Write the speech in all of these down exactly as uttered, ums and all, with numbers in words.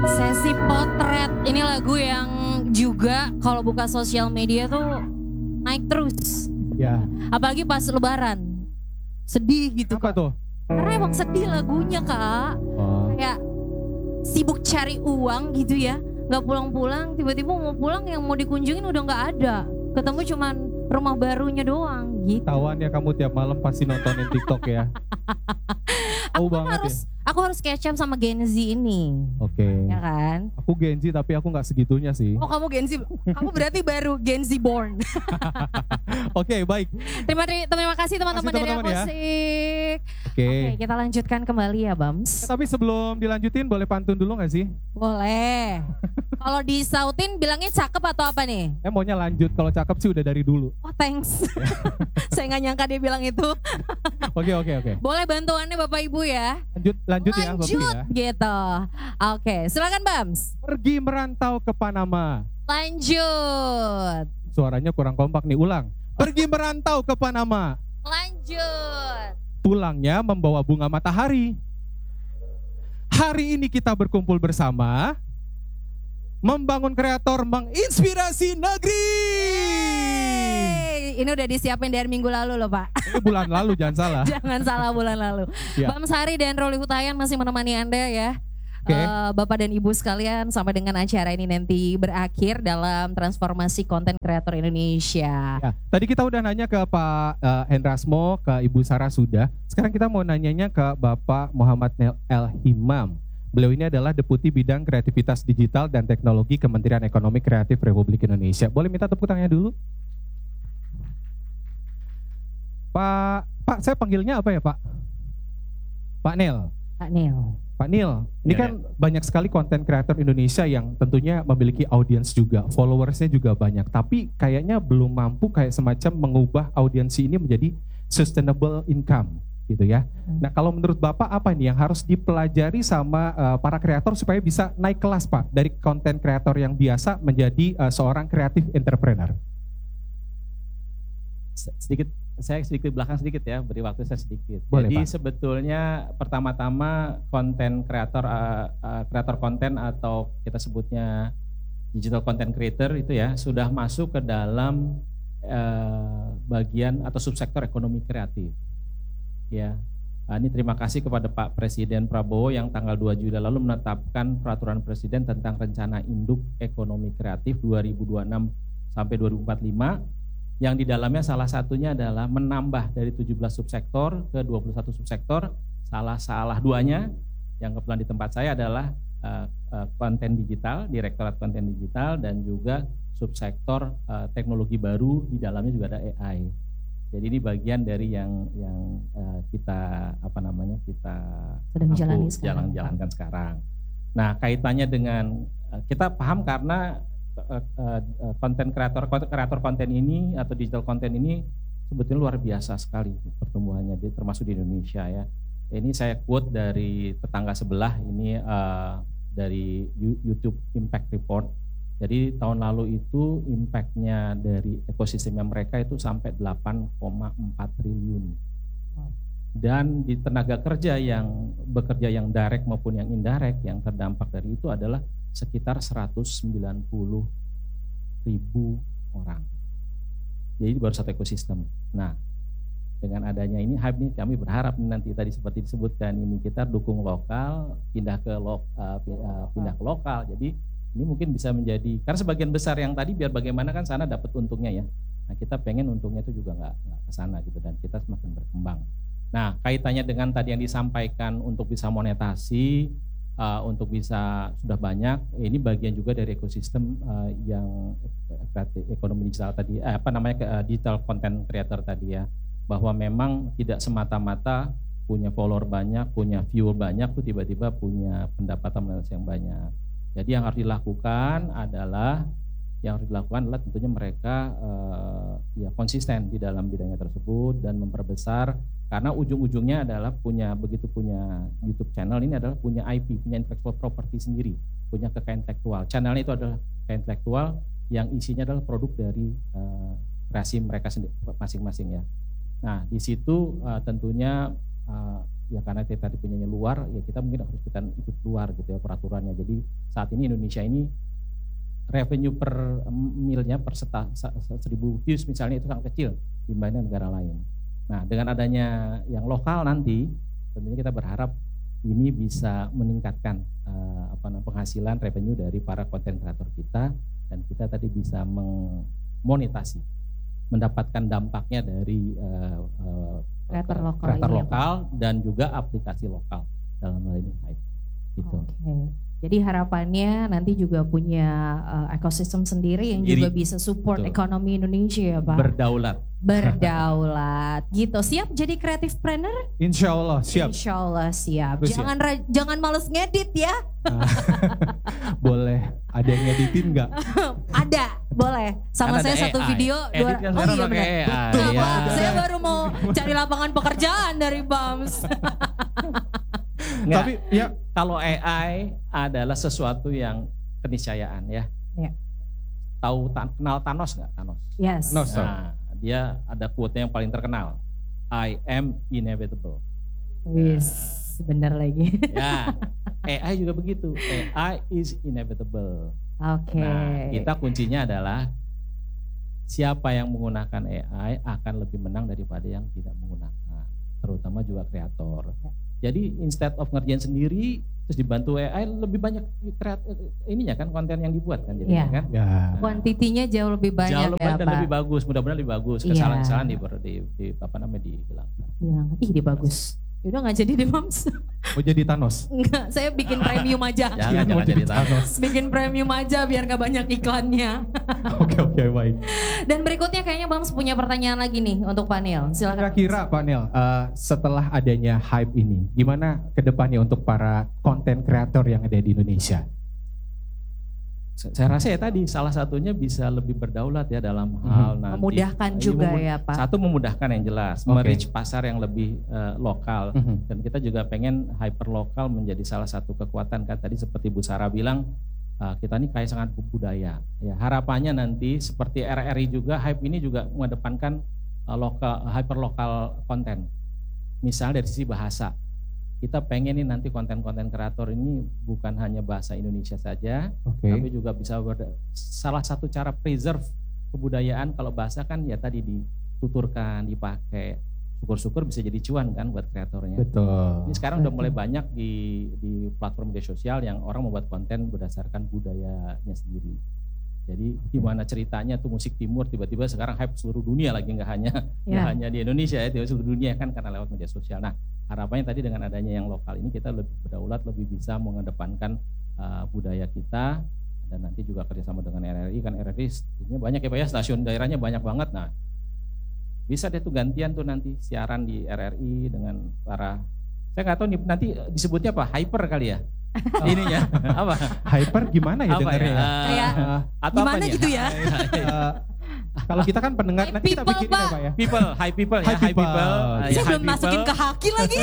Sesi potret, ini lagu yang juga kalau buka sosial media tuh naik terus. Ya. Apalagi pas lebaran. Sedih gitu Apa Kak. tuh? Karena emang sedih lagunya Kak. Oh. Kayak sibuk cari uang gitu ya. Gak pulang-pulang, tiba-tiba mau pulang yang mau dikunjungin udah gak ada. Ketemu cuman rumah barunya doang gitu. Tawan ya kamu tiap malam pasti nontonin TikTok ya. Aku Tahu kan banget harus, ya. aku harus catch up sama Gen Z ini. Oke. Ya kan? Aku Gen Z tapi aku nggak segitunya sih. Oh kamu Gen Z, kamu berarti baru Gen Z born. Oke, baik. Terima, terima kasih teman-teman dari teman-teman ya. Akustik. Oke. Oke, kita lanjutkan kembali ya Bams. Eh, Tapi sebelum dilanjutin boleh pantun dulu nggak sih? Boleh. Kalau disautin bilangnya cakep atau apa nih? Eh maunya lanjut, kalau cakep sih udah dari dulu. Oh thanks. Saya nggak nyangka dia bilang itu. Oke oke oke. Boleh bantuannya Bapak Ibu ya? Lanjut lanjut, ya, Bapak Lanjut ya. gitu. Oke, silakan Bams. Pergi merantau ke Panama. Lanjut. Suaranya kurang kompak nih, ulang. Pergi merantau ke Panama. Lanjut. Pulangnya membawa bunga matahari. Hari ini kita berkumpul bersama, membangun kreator, menginspirasi negeri. Hey, ini udah disiapin dari minggu lalu loh Pak. Ini bulan lalu, jangan salah. Jangan salah bulan lalu. Ya. Bams Hari dan Roli Hutayan masih menemani Anda ya. Oke. Uh, Bapak dan Ibu sekalian sampai dengan acara ini nanti berakhir dalam transformasi konten kreator Indonesia. Ya, tadi kita udah nanya ke Pak uh, Hendrasmo, ke Ibu Sarah sudah. Sekarang kita mau nanyanya ke Bapak Muhammad El Himam. Beliau ini adalah Deputi Bidang Kreativitas Digital dan Teknologi Kementerian Ekonomi Kreatif Republik Indonesia. Boleh minta tepuk tangannya dulu? Pak, Pak, saya panggilnya apa ya Pak? Pak Nel. Pak Nil. Pak Nil, ini Ya, kan banyak sekali konten kreator Indonesia yang tentunya memiliki audiens juga, followersnya juga banyak. Tapi kayaknya belum mampu kayak semacam mengubah audiensi ini menjadi sustainable income gitu ya. Nah kalau menurut Bapak apa nih yang harus dipelajari sama uh, para kreator supaya bisa naik kelas Pak dari konten kreator yang biasa menjadi uh, seorang kreatif entrepreneur? Sedikit, saya sedikit belakang sedikit ya, beri waktu saya sedikit. Boleh, Jadi Pak. sebetulnya pertama-tama konten kreator, uh, uh, kreator konten atau kita sebutnya digital content creator itu ya sudah masuk ke dalam uh, bagian atau subsektor ekonomi kreatif. Ya, uh, ini terima kasih kepada Pak Presiden Prabowo yang tanggal dua Juli lalu menetapkan peraturan Presiden tentang rencana induk ekonomi kreatif dua ribu dua puluh enam sampai dua ribu empat puluh lima. Yang di dalamnya salah satunya adalah menambah dari tujuh belas subsektor ke dua puluh satu subsektor. Salah-salah duanya yang kebetulan di tempat saya adalah uh, uh, konten digital, Direktorat Konten Digital, dan juga subsektor uh, teknologi baru, di dalamnya juga ada A I. Jadi ini bagian dari yang yang uh, kita apa namanya kita Sedang menjalani sekarang. jalan jalankan sekarang. Nah kaitannya dengan uh, kita paham karena konten kreator kreator konten ini atau digital konten ini sebetulnya luar biasa sekali pertumbuhannya termasuk di Indonesia ya. Ini saya quote dari tetangga sebelah ini uh, dari YouTube Impact Report. Jadi tahun lalu itu impactnya dari ekosistemnya mereka itu sampai delapan koma empat triliun. Dan di tenaga kerja yang bekerja yang direct maupun yang indirect yang terdampak dari itu adalah sekitar seratus sembilan puluh ribu orang. Jadi baru satu ekosistem. Nah, dengan adanya ini hype nih kami berharap nanti tadi seperti disebutkan ini kita dukung lokal, pindah ke lo, uh, pindah ke lokal. Jadi ini mungkin bisa menjadi karena sebagian besar yang tadi biar bagaimana kan sana dapat untungnya ya. Nah, kita pengen untungnya itu juga nggak nggak ke sana gitu dan kita semakin berkembang. Nah, kaitannya dengan tadi yang disampaikan untuk bisa monetasi Uh, untuk bisa sudah banyak, ini bagian juga dari ekosistem uh, yang kreatif, ekonomi digital tadi, eh, apa namanya uh, digital content creator tadi ya, bahwa memang tidak semata-mata punya follower banyak, punya viewer banyak, tuh tiba-tiba punya pendapatan monetasi yang banyak. Jadi yang harus dilakukan adalah yang harus dilakukan adalah tentunya mereka uh, ya konsisten di dalam bidangnya tersebut dan memperbesar karena ujung-ujungnya adalah punya begitu punya YouTube channel ini adalah punya I P, punya intellectual property sendiri, punya kekayaan intelektual. Channelnya itu adalah kekayaan intelektual yang isinya adalah produk dari uh, kreasi mereka sendiri masing-masing ya. Nah di situ uh, tentunya uh, ya karena kita tadi punyanya luar, ya kita mungkin harus kita ikut luar gitu ya peraturannya. Jadi saat ini Indonesia ini revenue per milnya per seta, seribu views misalnya itu sangat kecil dibandingkan negara lain. Nah dengan adanya yang lokal nanti tentunya kita berharap ini bisa meningkatkan uh, apa namanya penghasilan revenue dari para konten kreator kita, dan kita tadi bisa memonetasi, mendapatkan dampaknya dari uh, uh, Kreator lokal, kreator ini ya, lokal dan juga aplikasi lokal dalam hal ini Hype gitu. Oke. Jadi harapannya nanti juga punya uh, ekosistem sendiri yang Sendiri. juga bisa support Betul. ekonomi Indonesia ya Pak. Berdaulat. Berdaulat gitu. Siap jadi creative planner? Insya Allah siap. Insya Allah siap. Terus jangan ra- jangan males ngedit ya. Boleh. Ada yang ngeditin nggak? Ada, boleh. Sama Kan saya ada satu A I. video. Edit Dua, kan oh sekarang iya pakai benar. A I. Nah, Ya. Pak, saya baru mau cari lapangan pekerjaan dari Bams. Nggak, Tapi ya kalau A I adalah sesuatu yang keniscayaan ya. Ya. Tahu tan- kenal Thanos nggak? Thanos. Yes. No, sir. Nah, dia ada quote-nya yang paling terkenal. I am inevitable. Wis, benar lagi. Ya, A I juga begitu. A I is inevitable. Oke. Nah, kita kuncinya adalah siapa yang menggunakan A I akan lebih menang daripada yang tidak menggunakan, terutama juga kreator. Jadi instead of ngerjain sendiri terus dibantu A I, lebih banyak kreat ininya kan konten yang dibuat kan jadinya Iya. kan. ya Kuantitinya jauh lebih banyak Jauh lebih ya dan Pak. lebih bagus, mudah-mudahan lebih bagus. Iya. Kesalahan-kesalahan di, di, di apa namanya dihilangkan. Bilang, ih dia bagus. Yaudah nggak jadi deh Bams. mau jadi Thanos. Enggak, saya bikin premium aja. Jangan Mau jangan jadi Thanos. Bikin premium aja biar gak banyak iklannya. Oke oke baik. Dan berikutnya kayaknya Bams punya pertanyaan lagi nih untuk panel. Silakan. Kira-kira Pak Nel, uh, setelah adanya hype ini, gimana ke depannya untuk para konten kreator yang ada di Indonesia? Saya rasa ya tadi salah satunya bisa lebih berdaulat ya dalam hal nanti. Memudahkan Ini juga memud- ya Pak. Satu memudahkan yang jelas, Oke. merich pasar yang lebih eh, lokal. Mhm. Dan kita juga pengen hyper lokal menjadi salah satu kekuatan kan tadi seperti Bu Sarah bilang uh, kita ini kayak sangat budaya. Ya harapannya nanti seperti R R I juga hype ini juga mengedepankan uh, lokal hyper lokal konten. Misal dari sisi bahasa. Kita pengen nih nanti konten-konten kreator ini bukan hanya bahasa Indonesia saja, Oke. tapi juga bisa ber- salah satu cara preserve kebudayaan kalau bahasa kan ya tadi dituturkan, dipakai. Syukur-syukur bisa jadi cuan kan buat kreatornya. Betul. Ini sekarang udah mulai banyak di di platform media sosial yang orang membuat konten berdasarkan budayanya sendiri. Jadi gimana ceritanya tuh musik timur tiba-tiba sekarang hype seluruh dunia lagi, nggak hanya nggak Ya. hanya di Indonesia ya, di seluruh dunia kan karena lewat media sosial. Nah harapannya tadi dengan adanya yang lokal ini kita lebih berdaulat, lebih bisa mengedepankan uh, budaya kita, dan nanti juga kerjasama dengan R R I kan R R I ini banyak ya Pak ya, stasiun daerahnya banyak banget. Nah bisa deh tuh gantian tuh nanti siaran di R R I dengan para, saya nggak tahu nih nanti disebutnya apa, hyper kali ya ininya apa Hyper gimana ya apa dengarnya? ya? ya? Eh, Kayak Uh, atau gimana apa nih? gitu ya? uh, kalau kita kan pendengar, Hey, nanti kita people, bikin Pak. apa ya? People, high people ya, High high people. people. Ah, ya, Saya high belum masukin people. ke haki lagi.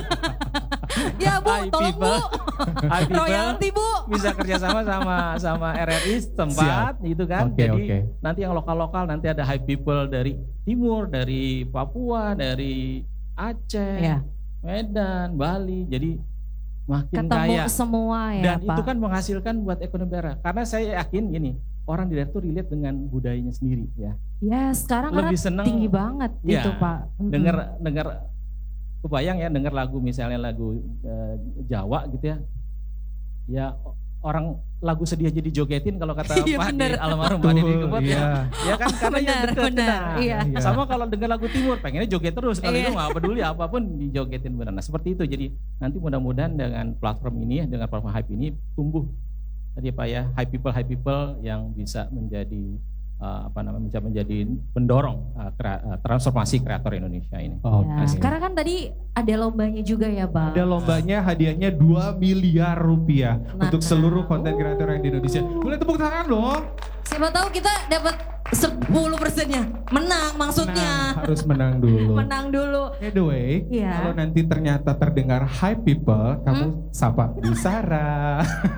Ya Bu, High tolong Bu. people. High people. Royalty Bu. Bisa kerjasama sama sama R R I setempat gitu kan. Oke, Jadi oke. nanti yang lokal-lokal nanti ada high people dari timur, dari Papua, dari Aceh, Ya, Medan, Bali. Jadi makin ketemu kaya. semua ya Dan Pak. itu kan menghasilkan buat ekonomi daerah. Karena saya yakin gini, orang di daerah itu relate dengan budayanya sendiri ya. Ya sekarang Lebih karena seneng tinggi banget ya, gitu Pak. Mm-mm. Dengar dengar kebayang ya, dengar lagu misalnya lagu eh, Jawa gitu ya. Ya orang lagu sedih aja dijogetin kalau kata Iya, Pak bener. Adi, almarhum Pak Adi Betul, Kebot iya. ya. Ya kan karena yang Benar, dekat. benar, Nah, iya. Iya. Sama kalau dengar lagu timur pengennya joget terus, kalau Iya. itu nggak peduli apapun dijogetin benar. Nah seperti itu, jadi nanti mudah-mudahan dengan platform ini, dengan platform Hype ini tumbuh tadi Pak ya, high people high people yang bisa menjadi uh, apa namanya bisa menjadi pendorong uh, krea- uh, transformasi kreator Indonesia ini. Oh, Ya, oke. sekarang kan tadi ada lombanya juga ya Bang. Ada lombanya, hadiahnya dua miliar rupiah Nah, untuk nah. seluruh konten kreator yang di Indonesia. Boleh tepuk tangan dong. Siapa tahu kita dapat sepuluh persennya. Menang maksudnya. Nah, harus menang dulu. Menang dulu. By the way, Iya. kalau nanti ternyata terdengar Hi People, kamu sapa Bu Sarah.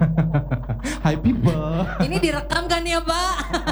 Hi People. Ini direkam kan ya Pak?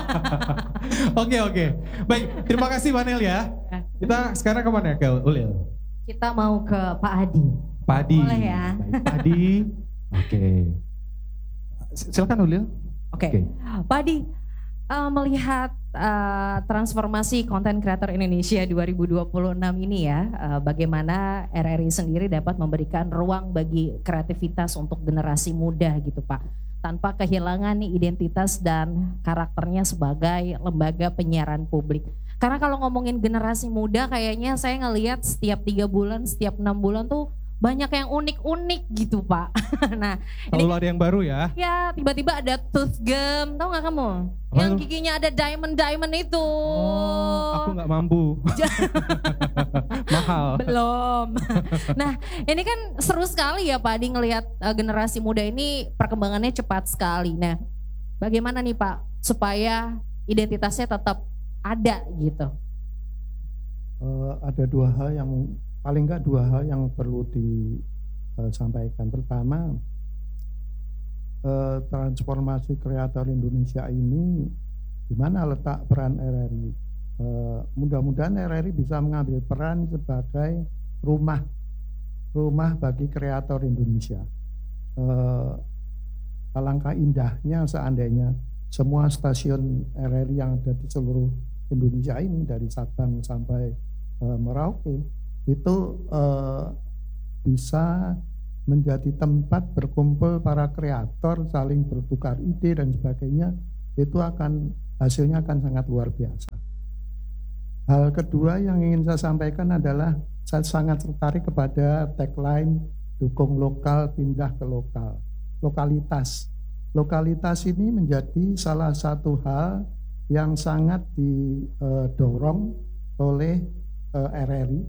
Oke oke. Baik, terima kasih Manel ya. Kita sekarang kemana ke Ulil? Kita mau ke Pak Adi. Padi. Boleh ya. Baik, Padi. Oke. Silakan Ulil. Oke, Oke. Pak Adi, uh, melihat uh, transformasi konten kreator Indonesia dua ribu dua puluh enam ini ya, uh, bagaimana R R I sendiri dapat memberikan ruang bagi kreativitas untuk generasi muda gitu Pak, tanpa kehilangan nih identitas dan karakternya sebagai lembaga penyiaran publik. Karena kalau ngomongin generasi muda kayaknya saya ngelihat setiap tiga bulan, setiap enam bulan tuh banyak yang unik-unik gitu Pak. Nah, Selalu ini ada yang baru ya. ya tiba-tiba ada tooth gum, tahu nggak kamu? Apa Yang itu? giginya ada diamond-diamond itu. Oh, aku nggak mampu. Mahal. Belum. Nah, ini kan seru sekali ya Pak Adi ngelihat uh, generasi muda ini perkembangannya cepat sekali. Nah, bagaimana nih Pak supaya identitasnya tetap ada gitu? Uh, ada dua hal yang paling enggak dua hal yang perlu disampaikan. Pertama, uh, transformasi kreator Indonesia ini di mana letak peran R R I? Uh, mudah-mudahan R R I bisa mengambil peran sebagai rumah rumah bagi kreator Indonesia. Uh, alangkah indahnya seandainya semua stasiun R R I yang ada di seluruh Indonesia ini dari Sabang sampai uh, Merauke itu uh, bisa menjadi tempat berkumpul para kreator, saling bertukar ide dan sebagainya, itu akan hasilnya akan sangat luar biasa. Hal kedua yang ingin saya sampaikan adalah saya sangat tertarik kepada tagline dukung lokal pindah ke lokal. Lokalitas. Lokalitas ini menjadi salah satu hal yang sangat didorong oleh uh, R R I.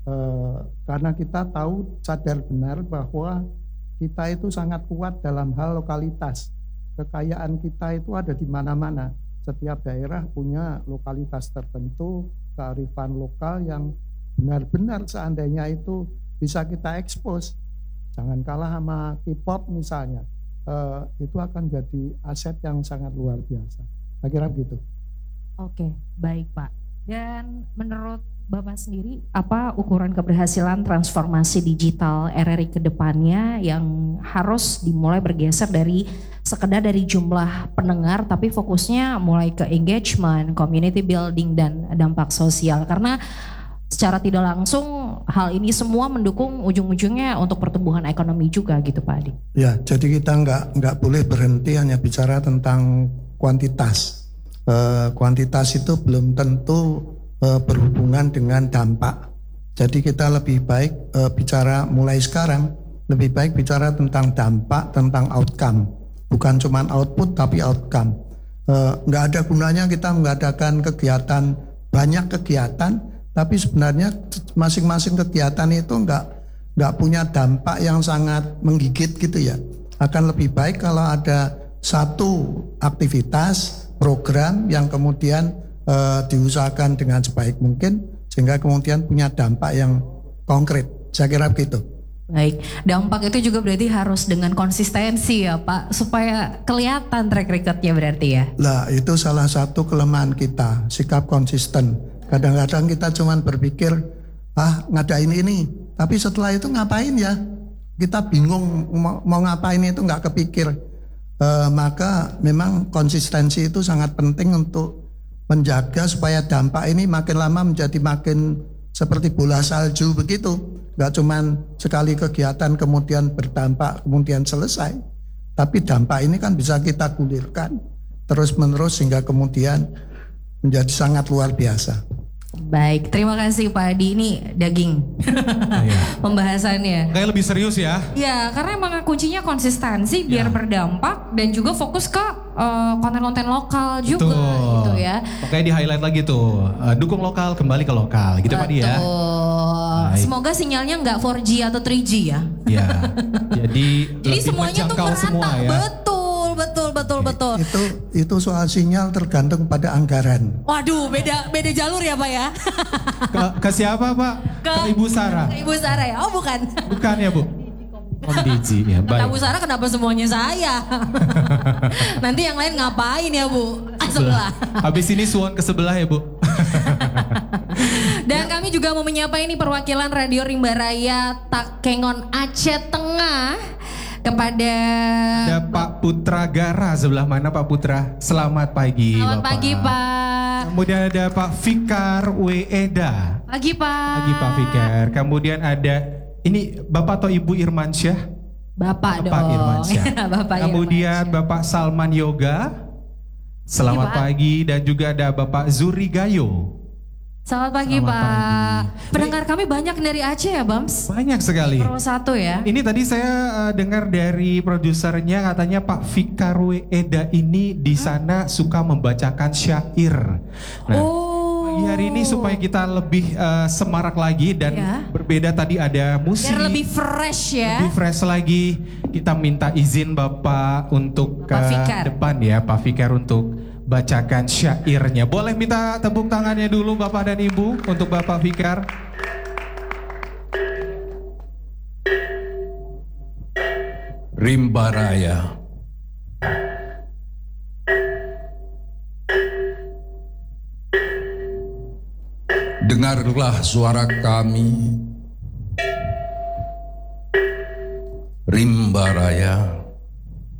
Uh, karena kita tahu sadar benar bahwa kita itu sangat kuat dalam hal lokalitas. Kekayaan kita itu ada di mana-mana. Setiap daerah punya lokalitas tertentu, kearifan lokal yang benar-benar seandainya itu bisa kita ekspos. Jangan kalah sama K-pop misalnya. Uh, itu akan jadi aset yang sangat luar biasa. Saya kira begitu. Oke, baik Pak. Dan menurut Bapak sendiri, apa ukuran keberhasilan transformasi digital R R I ke depannya yang harus dimulai bergeser dari sekedar dari jumlah pendengar, tapi fokusnya mulai ke engagement, community building, dan dampak sosial. Karena secara tidak langsung hal ini semua mendukung ujung-ujungnya untuk pertumbuhan ekonomi juga gitu Pak Adi. Ya, jadi kita nggak nggak boleh berhenti hanya bicara tentang kuantitas. Uh, kuantitas itu belum tentu berhubungan dengan dampak. Jadi kita lebih baik e, bicara mulai sekarang, lebih baik bicara tentang dampak, tentang outcome. Bukan cuma output tapi outcome. E, nggak ada gunanya kita mengadakan kegiatan, banyak kegiatan, tapi sebenarnya masing-masing kegiatan itu nggak nggak punya dampak yang sangat menggigit gitu ya. Akan lebih baik kalau ada satu aktivitas, program yang kemudian Uh, diusahakan dengan sebaik mungkin sehingga kemudian punya dampak yang konkret. Saya kira begitu. Baik, dampak itu juga berarti harus dengan konsistensi ya Pak, supaya kelihatan track recordnya berarti ya. Lah itu salah satu kelemahan kita, sikap konsisten. Kadang-kadang kita cuma berpikir, ah ngadain ini, tapi setelah itu ngapain ya? Kita bingung mau, mau ngapain itu nggak kepikir. Uh, maka memang konsistensi itu sangat penting untuk menjaga supaya dampak ini makin lama menjadi makin seperti bola salju begitu. Gak cuman sekali kegiatan kemudian berdampak kemudian selesai. Tapi dampak ini kan bisa kita gulirkan terus menerus sehingga kemudian menjadi sangat luar biasa. Baik, terima kasih Pak Adi. Ini daging Iya. pembahasannya. Kayak lebih serius ya. Ya, karena emang kuncinya konsistensi biar Ya. berdampak dan juga fokus ke uh, konten-konten lokal juga Betul. gitu ya. Makanya di highlight lagi tuh, uh, dukung lokal kembali ke lokal gitu Pak Di ya. Betul. Baik. Semoga sinyalnya nggak four G atau three G ya. Ya. Jadi, Jadi lebih semuanya tuh menjangkau merata. semua ya. Betul, betul, betul, betul. Itu itu soal sinyal tergantung pada anggaran. Waduh, beda beda jalur ya Pak ya. Ke, ke siapa Pak? Ke, Ke- Ibu Sarah. Ke Ibu Sarah ya? Oh bukan. Bukan ya Bu? Om Diji ya. Kata Baik. Bu Sarah kenapa semuanya saya? Nanti yang lain ngapain ya Bu? Ah, sebelah. Habis ini suon ke sebelah ya Bu. Dan kami kami juga mau menyapa ini perwakilan Radio Rimba Raya Takengon Aceh Tengah kepada Ada Pak Putra Gara, sebelah mana Pak Putra? Selamat pagi Selamat Bapak. pagi Pak. Kemudian ada Pak Fikar Weda. Pagi Pak. Pagi Pak Fikar. Kemudian ada ini Bapak atau Ibu Irmansyah? Bapak, Bapak dong. Irmansyah. Bapak Kemudian Irmansyah. Bapak Salman Yoga. Selamat Pak. pagi. Dan juga ada Bapak Zuri Gayo. Selamat pagi Selamat Pak. pagi. Pendengar kami banyak dari Aceh ya Bams? Banyak sekali. Pro satu ya. Ini tadi saya uh, dengar dari produsernya katanya Pak Fikar Weda ini di sana suka membacakan syair. Nah, Oh. pagi hari ini supaya kita lebih uh, semarak lagi dan Ya. berbeda tadi ada musik. Biar lebih fresh ya. Lebih fresh lagi. Kita minta izin Bapak untuk Bapak ke Fikar. depan ya Pak Fikar untuk bacakan syairnya. Boleh minta tepuk tangannya dulu Bapak dan Ibu untuk Bapak Fikar. Rimba Raya. Dengarlah suara kami, Rimba Raya.